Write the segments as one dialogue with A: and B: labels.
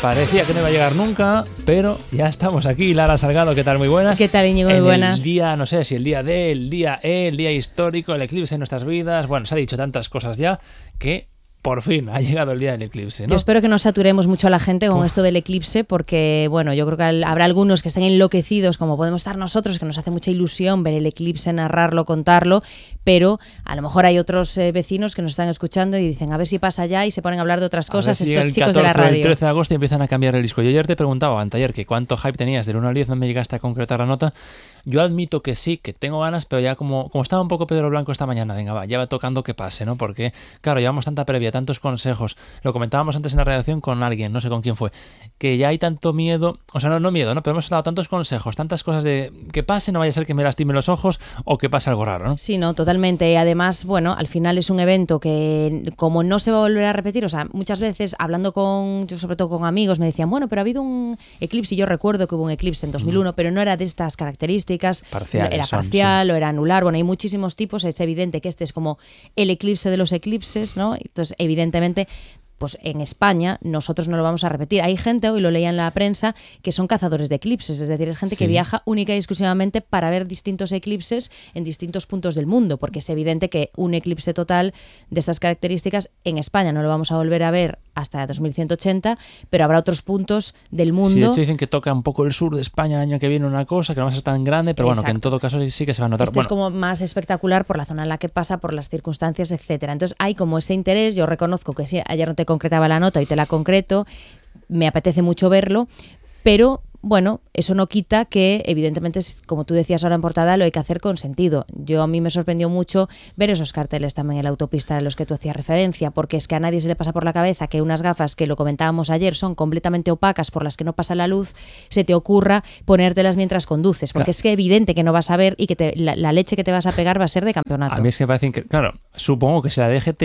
A: Parecía que no iba a llegar nunca, pero ya estamos aquí. Lara Salgado, ¿qué tal? Muy buenas.
B: ¿Qué tal, Íñigo? Muy buenas.
A: El día, no sé si el día D, el día E, el día histórico, el eclipse en nuestras vidas. Bueno, se ha dicho tantas cosas ya que por fin ha llegado el día del eclipse, ¿no?
B: Yo espero que no saturemos mucho a la gente con esto del eclipse, porque, bueno, yo creo que habrá algunos que estén enloquecidos, como podemos estar nosotros, que nos hace mucha ilusión ver el eclipse, narrarlo, contarlo, pero a lo mejor hay otros vecinos que nos están escuchando y dicen, a ver si pasa ya, y se ponen a hablar de otras cosas, estos chicos de la radio.
A: El 13 de agosto y empiezan a cambiar el disco. Yo ayer te preguntaba, anteayer, que cuánto hype tenías del 1 al 10, no me llegaste a concretar la nota. Yo admito que sí, que tengo ganas, pero ya como estaba un poco Pedro Blanco esta mañana, venga, va, ya va tocando que pase, ¿no? Porque, claro, llevamos tanta previa, tantos consejos, lo comentábamos antes en la redacción con alguien, no sé con quién fue, que ya hay tanto miedo, o sea, no miedo, ¿no? Pero hemos dado tantos consejos, tantas cosas de que pase, no vaya a ser que me lastime los ojos o que pase algo raro, ¿no?
B: Sí, no, totalmente. Además, bueno, al final es un evento que como no se va a volver a repetir, o sea, muchas veces hablando yo sobre todo con amigos, me decían, bueno, pero ha habido un eclipse, y yo recuerdo que hubo un eclipse en 2001, pero no era de estas características. Era parcial o era anular, bueno, hay muchísimos tipos, es evidente que este es como el eclipse de los eclipses, ¿no? Entonces, evidentemente, pues en España nosotros no lo vamos a repetir. Hay gente, hoy lo leía en la prensa, que son cazadores de eclipses, es decir, hay gente que viaja única y exclusivamente para ver distintos eclipses en distintos puntos del mundo, porque es evidente que un eclipse total de estas características en España no lo vamos a volver a ver hasta 2180, pero habrá otros puntos del mundo.
A: Sí, de hecho dicen que toca un poco el sur de España el año que viene una cosa, que no va a ser tan grande, pero
B: Exacto.
A: Bueno, que en todo caso sí que se va a notar.
B: Es como más espectacular por la zona en la que pasa, por las circunstancias, etcétera. Entonces hay como ese interés, yo reconozco que sí, ayer no te concretaba la nota y te la concreto, me apetece mucho verlo, pero bueno, eso no quita que, evidentemente, como tú decías ahora en portada, lo hay que hacer con sentido. A mí me sorprendió mucho ver esos carteles también en la autopista a los que tú hacías referencia, porque es que a nadie se le pasa por la cabeza que unas gafas, que lo comentábamos ayer, son completamente opacas por las que no pasa la luz, se te ocurra ponértelas mientras conduces, porque claro, es que evidente que no vas a ver y que la leche que te vas a pegar va a ser de campeonato.
A: A mí es que me parece que, claro, supongo que si la DGT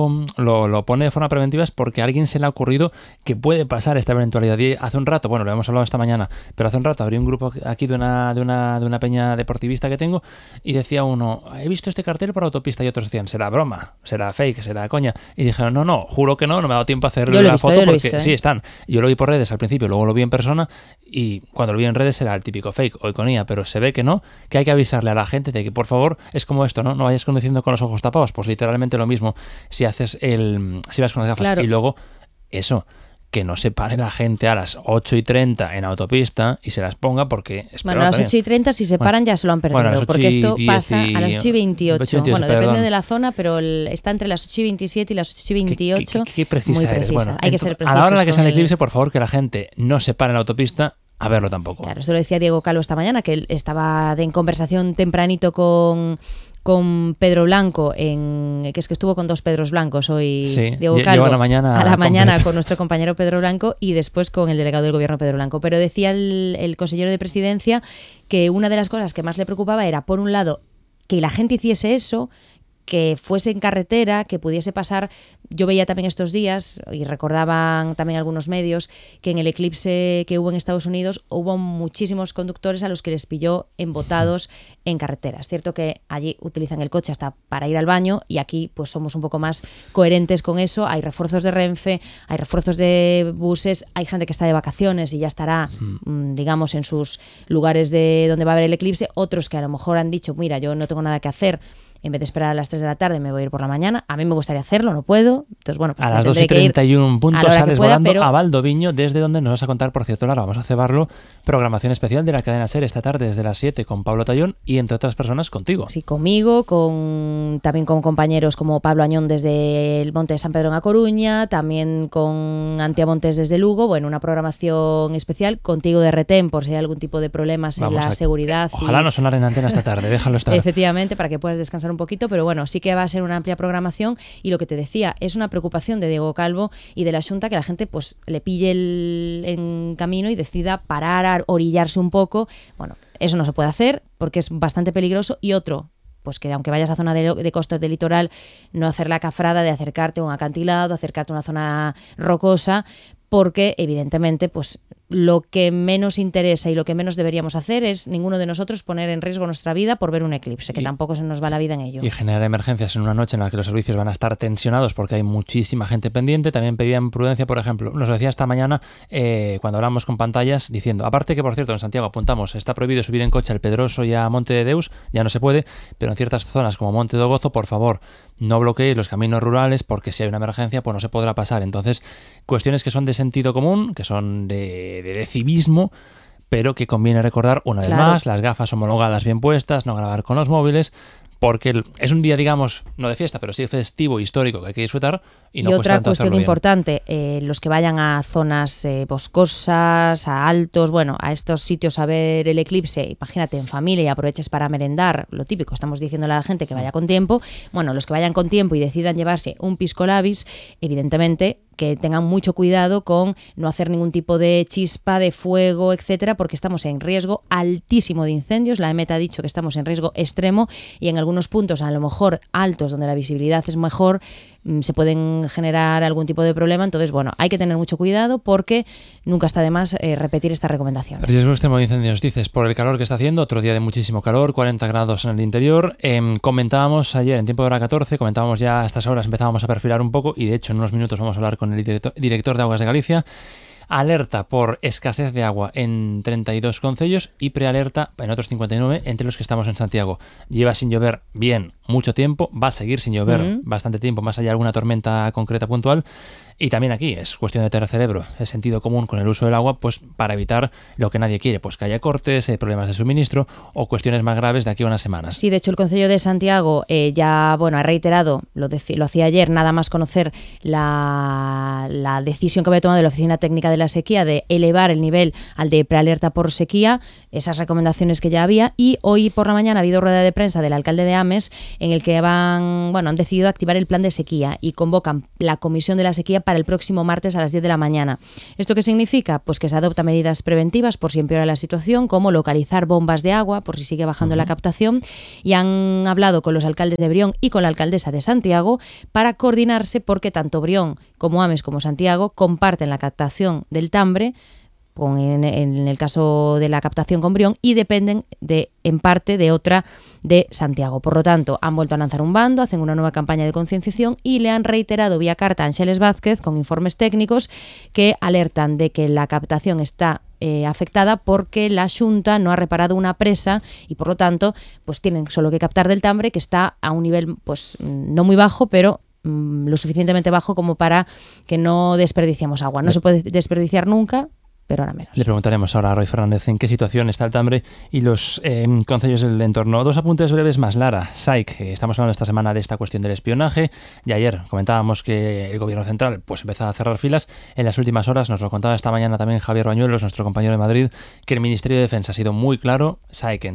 A: lo pone de forma preventiva es porque a alguien se le ha ocurrido que puede pasar esta eventualidad. Y hace un rato, bueno, lo hemos hablado esta mañana, pero hace un rato abrí un grupo aquí de una peña deportivista que tengo y decía uno, he visto este cartel por autopista, y otros decían, será broma, será fake, será coña, y dijeron, no, juro que no me ha dado tiempo a hacer la foto porque sí están. Yo lo vi por redes al principio, luego lo vi en persona y cuando lo vi en redes era el típico fake o iconía, pero se ve que no, que hay que avisarle a la gente de que por favor, es como esto, no vayas conduciendo con los ojos tapados, pues literalmente lo mismo si vas con las gafas, claro. Y luego eso, que no se pare la gente a las 8:30 en autopista y se las ponga porque...
B: Bueno, a las 8:30 si se paran ya se lo han perdido, porque esto pasa a las 8:28. Bueno, depende de la zona, pero está entre las 8:27 y las 8:28.
A: Qué precisa
B: muy
A: eres.
B: Bueno, hay que ser precisos.
A: A la hora en la que sale el eclipse, por favor, que la gente no se pare en la autopista a verlo tampoco.
B: Claro, eso lo decía Diego Calvo esta mañana, que él estaba en conversación tempranito con Pedro Blanco, que es que estuvo con dos Pedros Blancos hoy, sí, Diego Calvo, a la mañana con nuestro compañero Pedro Blanco y después con el delegado del gobierno Pedro Blanco. Pero decía el consejero de Presidencia que una de las cosas que más le preocupaba era, por un lado, que la gente hiciese eso, que fuese en carretera, que pudiese pasar. Yo veía también estos días, y recordaban también algunos medios, que en el eclipse que hubo en Estados Unidos hubo muchísimos conductores a los que les pilló embotados en carretera. Es cierto que allí utilizan el coche hasta para ir al baño y aquí pues somos un poco más coherentes con eso. Hay refuerzos de Renfe, hay refuerzos de buses, hay gente que está de vacaciones y ya estará, digamos, en sus lugares de donde va a haber el eclipse. Otros que a lo mejor han dicho, mira, yo no tengo nada que hacer, en vez de esperar a las 3 de la tarde me voy a ir por la mañana. A mí me gustaría hacerlo, no puedo. Entonces, bueno, pues
A: a las 2:31 sales volando a Valdoviño, desde donde nos vas a contar, por cierto, Lara, vamos a cebarlo, programación especial de la cadena SER esta tarde desde las 7 con Pablo Tallón y, entre otras personas, contigo.
B: Sí, conmigo, también con compañeros como Pablo Añón desde el Monte de San Pedro en A Coruña, también con Antia Montes desde Lugo. Bueno, una programación especial contigo de retén por si hay algún tipo de problemas en la seguridad.
A: Ojalá no sonar en antena esta tarde, déjalo estar.
B: Efectivamente, para que puedas descansar un poquito, pero bueno, sí que va a ser una amplia programación y lo que te decía, es una preocupación de Diego Calvo y de la Xunta que la gente pues le pille en camino y decida parar, orillarse un poco. Bueno, eso no se puede hacer porque es bastante peligroso. Y otro, pues que aunque vayas a zona de costas del litoral, no hacer la cafrada de acercarte a un acantilado, acercarte a una zona rocosa, porque evidentemente pues lo que menos interesa y lo que menos deberíamos hacer es ninguno de nosotros poner en riesgo nuestra vida por ver un eclipse, que tampoco se nos va la vida en ello.
A: Y generar emergencias en una noche en la que los servicios van a estar tensionados porque hay muchísima gente pendiente. También pedían prudencia, por ejemplo, nos decía esta mañana cuando hablamos con pantallas diciendo, aparte que por cierto en Santiago apuntamos, está prohibido subir en coche al Pedroso y a Monte de Deus, ya no se puede, pero en ciertas zonas como Monte do Gozo, por favor, no bloqueéis los caminos rurales porque si hay una emergencia pues no se podrá pasar. Entonces, cuestiones que son de sentido común, que son de civismo, pero que conviene recordar una vez más, las gafas homologadas bien puestas, no grabar con los móviles, porque es un día, digamos, no de fiesta, pero sí festivo, histórico, que hay que disfrutar. Y
B: otra cuestión importante, los que vayan a zonas boscosas, a altos, bueno, a estos sitios a ver el eclipse, imagínate, en familia y aproveches para merendar, lo típico, estamos diciéndole a la gente que vaya con tiempo. Bueno, los que vayan con tiempo y decidan llevarse un pisco labis, evidentemente que tengan mucho cuidado con no hacer ningún tipo de chispa, de fuego, etcétera, porque estamos en riesgo altísimo de incendios. La EMET ha dicho que estamos en riesgo extremo y en algunos puntos, a lo mejor altos, donde la visibilidad es mejor, se pueden generar algún tipo de problema. Entonces, bueno, hay que tener mucho cuidado porque nunca está de más repetir estas recomendaciones.
A: Riesgo extremo de incendios, dices, por el calor que está haciendo, otro día de muchísimo calor, 40 grados en el interior. Comentábamos ayer, en tiempo de hora 14, comentábamos ya a estas horas, empezábamos a perfilar un poco y de hecho en unos minutos vamos a hablar con el director de Aguas de Galicia. Alerta por escasez de agua en 32 concellos y prealerta en otros 59, entre los que estamos en Santiago. Lleva sin llover bien mucho tiempo, va a seguir sin llover bastante tiempo, más allá de alguna tormenta concreta puntual. Y también aquí es cuestión de tener cerebro, es sentido común con el uso del agua, pues para evitar lo que nadie quiere, pues que haya cortes, problemas de suministro o cuestiones más graves de aquí a unas semanas.
B: Sí, de hecho el Concello de Santiago ya ha reiterado, lo hacía ayer, nada más conocer la decisión que había tomado la Oficina Técnica de la Sequía de elevar el nivel al de prealerta por sequía, esas recomendaciones que ya había, y hoy por la mañana ha habido rueda de prensa del alcalde de Ames en el que han decidido activar el plan de sequía y convocan la Comisión de la Sequía para el próximo martes a las 10 de la mañana. ¿Esto qué significa? Pues que se adoptan medidas preventivas por si empeora la situación, como localizar bombas de agua por si sigue bajando la captación, y han hablado con los alcaldes de Brión y con la alcaldesa de Santiago para coordinarse porque tanto Brión como Ames como Santiago comparten la captación del Tambre, en el caso de la captación con Brión, y dependen en parte de otra de Santiago. Por lo tanto, han vuelto a lanzar un bando, hacen una nueva campaña de concienciación y le han reiterado vía carta a Ángeles Vázquez con informes técnicos que alertan de que la captación está afectada porque la Xunta no ha reparado una presa y por lo tanto pues tienen solo que captar del Tambre, que está a un nivel pues no muy bajo, pero lo suficientemente bajo como para que no desperdiciemos agua. No se puede desperdiciar nunca, pero ahora menos.
A: Le preguntaremos ahora a Roy Fernández en qué situación está el Tambre y los concellos del entorno. Dos apuntes breves más, Lara. SAIC, estamos hablando esta semana de esta cuestión del espionaje, y ayer comentábamos que el gobierno central pues empezó a cerrar filas. En las últimas horas, nos lo contaba esta mañana también Javier Bañuelos, nuestro compañero de Madrid, que el Ministerio de Defensa ha sido muy claro, SAIC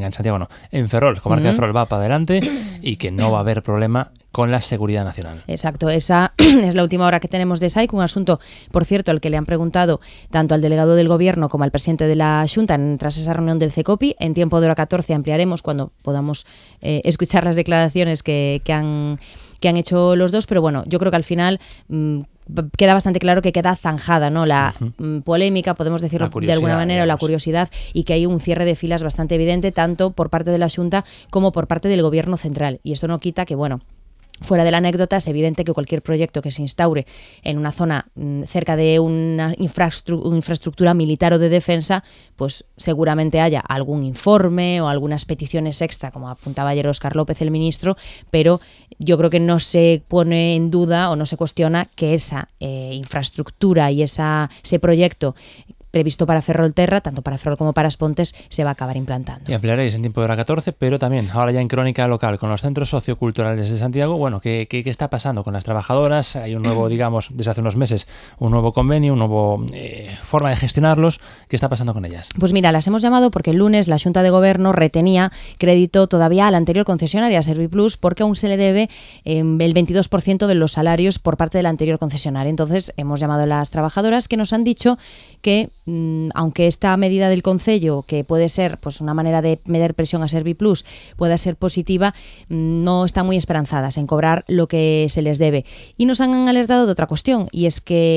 A: en Ferrol, comarca de Ferrol, va para adelante y que no va a haber problema con la seguridad nacional.
B: Exacto, esa es la última hora que tenemos de SAIC, un asunto, por cierto, al que le han preguntado tanto al delegado del Gobierno como al presidente de la Xunta tras esa reunión del CECOPI. En tiempo de hora 14 ampliaremos cuando podamos escuchar las declaraciones que han hecho los dos, pero bueno, yo creo que al final queda bastante claro que queda zanjada, ¿no? La polémica, podemos decirlo de alguna manera, o la curiosidad, y que hay un cierre de filas bastante evidente tanto por parte de la Xunta como por parte del Gobierno central. Y esto no quita que, bueno, fuera de la anécdota, es evidente que cualquier proyecto que se instaure en una zona cerca de una infraestructura militar o de defensa, pues seguramente haya algún informe o algunas peticiones extra, como apuntaba ayer Óscar López, el ministro, pero yo creo que no se pone en duda o no se cuestiona que esa infraestructura y ese proyecto previsto para Ferrolterra, tanto para Ferrol como para Aspontes, se va a acabar implantando.
A: Y ampliaréis en tiempo de hora 14, pero también ahora ya en crónica local con los centros socioculturales de Santiago. Bueno, ¿qué está pasando con las trabajadoras? Hay un nuevo, digamos, desde hace unos meses, un nuevo convenio, una nueva forma de gestionarlos. ¿Qué está pasando con ellas?
B: Pues mira, las hemos llamado porque el lunes la Xunta de Gobierno retenía crédito todavía a la anterior concesionaria, Serviplus, porque aún se le debe el 22% de los salarios por parte de la anterior concesionaria. Entonces hemos llamado a las trabajadoras, que nos han dicho que aunque esta medida del Concello, que puede ser pues una manera de meter presión a Serviplus, pueda ser positiva, no están muy esperanzadas en cobrar lo que se les debe. Y nos han alertado de otra cuestión, y es que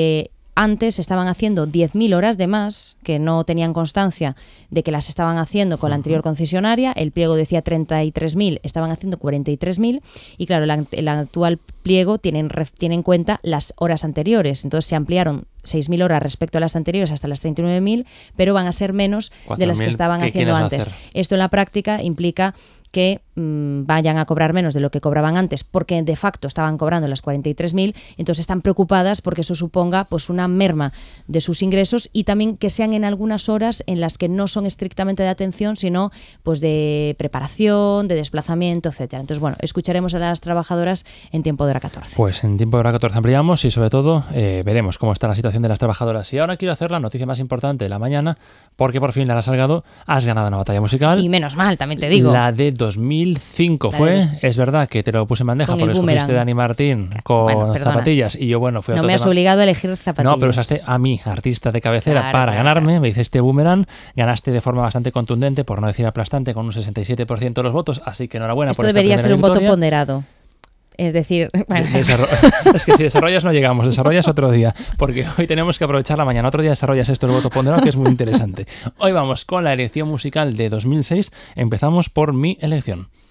B: antes estaban haciendo 10.000 horas de más, que no tenían constancia de que las estaban haciendo con la anterior concesionaria. El pliego decía 33.000, estaban haciendo 43.000. Y claro, el actual pliego tiene en cuenta las horas anteriores. Entonces se ampliaron 6.000 horas respecto a las anteriores hasta las 39.000, pero van a ser menos de las que estaban haciendo antes. Esto en la práctica implica que vayan a cobrar menos de lo que cobraban antes, porque de facto estaban cobrando las 43.000, entonces están preocupadas porque eso suponga pues una merma de sus ingresos, y también que sean en algunas horas en las que no son estrictamente de atención, sino pues de preparación, de desplazamiento, etcétera. Entonces, bueno, escucharemos a las trabajadoras en Tiempo de Hora 14.
A: Pues en Tiempo de Hora 14 ampliamos y sobre todo veremos cómo está la situación de las trabajadoras. Y ahora quiero hacer la noticia más importante de la mañana, porque por fin, Lara Salgado, has ganado una batalla musical.
B: Y menos mal, también te digo.
A: La de 2005 fue, es verdad que te lo puse en bandeja porque escogiste Dani Martín con zapatillas y yo, bueno, fui a
B: otro
A: tema.
B: No me has obligado a elegir zapatillas.
A: No, pero usaste a mí, artista de cabecera, para ganarme. Me hice este boomerang, ganaste de forma bastante contundente, por no decir aplastante, con un 67% de los votos, así que enhorabuena por esta primera victoria.
B: Esto debería ser un voto ponderado. Es decir, bueno.
A: Es que si desarrollas no llegamos, desarrollas otro día, porque hoy tenemos que aprovechar la mañana. Otro día desarrollas esto, el voto ponderado, que es muy interesante. Hoy vamos con la elección musical de 2006. Empezamos por mi elección.